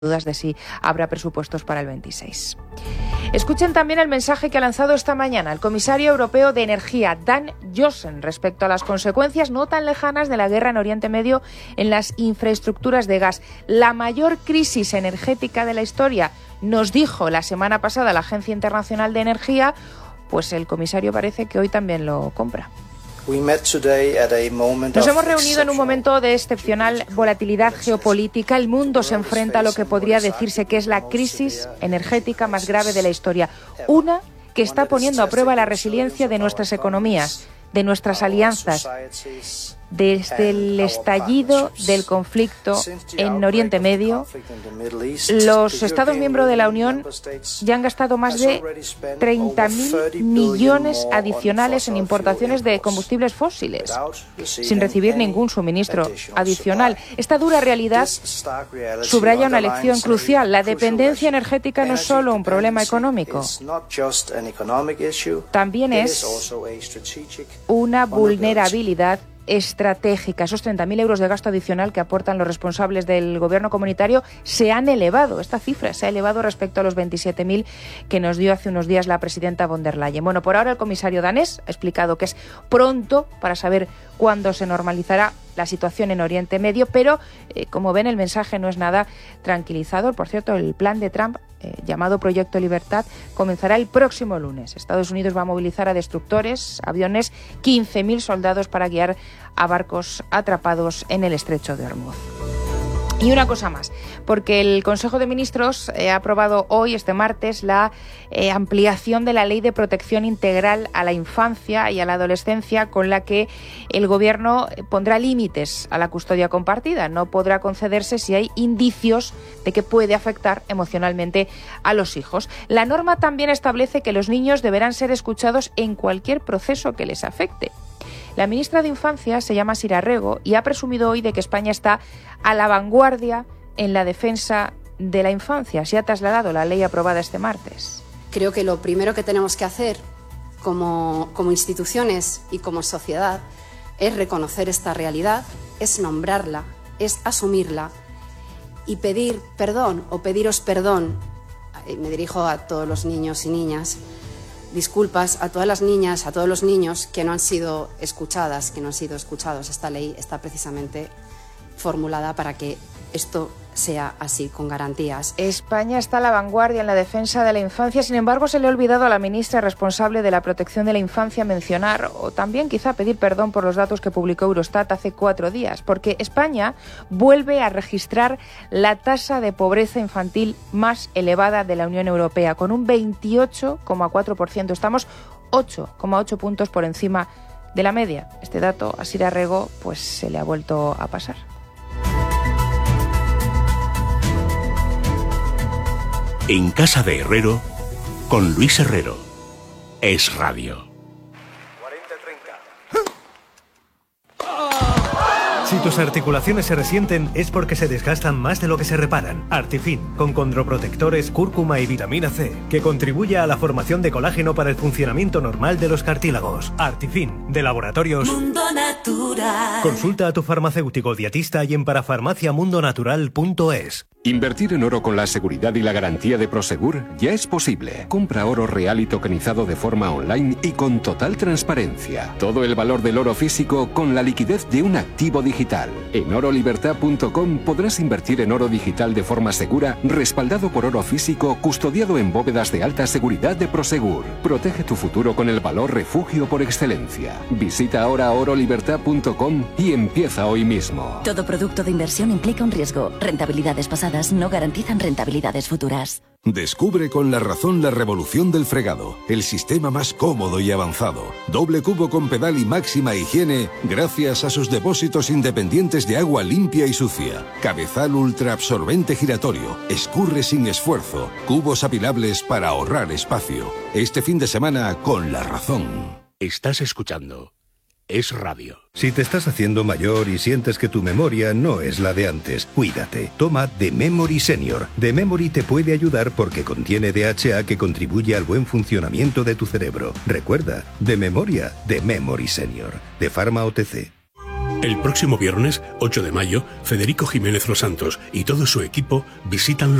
dudas de si habrá presupuestos para el 26. Escuchen también el mensaje que ha lanzado esta mañana el comisario europeo de Energía, Dan Jossen, respecto a las consecuencias no tan lejanas de la guerra en Oriente Medio en las infraestructuras de gas. La mayor crisis energética de la historia, nos dijo la semana pasada la Agencia Internacional de Energía, pues el comisario parece que hoy también lo compra. Nos hemos reunido en un momento de excepcional volatilidad geopolítica. El mundo se enfrenta a lo que podría decirse que es la crisis energética más grave de la historia. Una que está poniendo a prueba la resiliencia de nuestras economías, de nuestras alianzas. Desde el estallido del conflicto en Oriente Medio, los Estados miembros de la Unión ya han gastado más de 30.000 millones adicionales en importaciones de combustibles fósiles, sin recibir ningún suministro adicional. Esta dura realidad subraya una lección crucial. La dependencia energética no es solo un problema económico, también es una vulnerabilidad estratégica. Esos 30.000 euros de gasto adicional que aportan los responsables del gobierno comunitario se han elevado. Esta cifra se ha elevado respecto a los 27.000 que nos dio hace unos días la presidenta von der Leyen. Bueno, por ahora el comisario danés ha explicado que es pronto para saber cuándo se normalizará la situación en Oriente Medio, pero como ven, el mensaje no es nada tranquilizador. Por cierto, el plan de Trump, llamado Proyecto Libertad, comenzará el próximo lunes. Estados Unidos va a movilizar a destructores, aviones, 15.000 soldados para guiar a barcos atrapados en el estrecho de Hormuz. Y una cosa más, porque el Consejo de Ministros ha aprobado hoy, este martes, la ampliación de la Ley de Protección Integral a la Infancia y a la Adolescencia, con la que el Gobierno pondrá límites a la custodia compartida. No podrá concederse si hay indicios de que puede afectar emocionalmente a los hijos. La norma también establece que los niños deberán ser escuchados en cualquier proceso que les afecte. La ministra de Infancia se llama Sira Rego y ha presumido hoy de que España está a la vanguardia en la defensa de la infancia. Se ha trasladado la ley aprobada este martes. Creo que lo primero que tenemos que hacer como instituciones y como sociedad es reconocer esta realidad, es nombrarla, es asumirla y pedir perdón o pediros perdón. Me dirijo a todos los niños y niñas. Disculpas a todas las niñas, a todos los niños que no han sido escuchadas, que no han sido escuchados. Esta ley está precisamente formulada para que esto sea así, con garantías. España está a la vanguardia en la defensa de la infancia. Sin embargo, se le ha olvidado a la ministra responsable de la protección de la infancia mencionar o también quizá pedir perdón por los datos que publicó Eurostat hace 4 días, porque España vuelve a registrar la tasa de pobreza infantil más elevada de la Unión Europea, con un 28,4%. Estamos 8,8 puntos por encima de la media. Este dato a Sira Rego pues se le ha vuelto a pasar. En Casa de Herrero, con Luis Herrero. Es Radio. Si tus articulaciones se resienten es porque se desgastan más de lo que se reparan. Artifin, con condroprotectores, cúrcuma y vitamina C, que contribuye a la formación de colágeno para el funcionamiento normal de los cartílagos. Artifin, de Laboratorios Mundo Natural. Consulta a tu farmacéutico dietista y en parafarmaciamundonatural.es. Invertir en oro con la seguridad y la garantía de Prosegur ya es posible. Compra oro real y tokenizado de forma online y con total transparencia. Todo el valor del oro físico con la liquidez de un activo digital. En orolibertad.com podrás invertir en oro digital de forma segura, respaldado por oro físico, custodiado en bóvedas de alta seguridad de Prosegur. Protege tu futuro con el valor refugio por excelencia. Visita ahora orolibertad.com y empieza hoy mismo. Todo producto de inversión implica un riesgo. Rentabilidades pasadas no garantizan rentabilidades futuras. Descubre con La Razón la revolución del fregado, el sistema más cómodo y avanzado. Doble cubo con pedal y máxima higiene gracias a sus depósitos independientes de agua limpia y sucia. Cabezal ultra absorbente giratorio, escurre sin esfuerzo, cubos apilables para ahorrar espacio. Este fin de semana con La Razón. Estás escuchando Es Radio. Si te estás haciendo mayor y sientes que tu memoria no es la de antes, cuídate. Toma The Memory Senior. The Memory te puede ayudar porque contiene DHA que contribuye al buen funcionamiento de tu cerebro. Recuerda, de memoria, The Memory Senior. De Pharma OTC. El próximo viernes, 8 de mayo, Federico Jiménez Los Santos y todo su equipo visitan